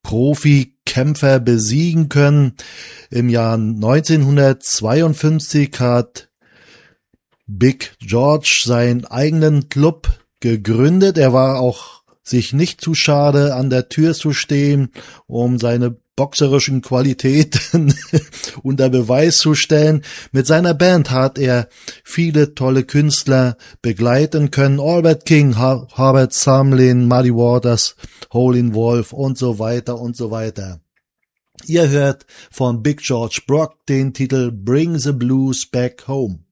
Profikämpfer besiegen können. Im Jahr 1952 hat Big George seinen eigenen Club gegründet. Er war auch sich nicht zu schade, an der Tür zu stehen, um seine boxerischen Qualitäten unter Beweis zu stellen. Mit seiner Band hat er viele tolle Künstler begleiten können. Albert King, Herbert Sumlin, Muddy Waters, Howlin' Wolf und so weiter und so weiter. Ihr hört von Big George Brock den Titel Bring the Blues Back Home.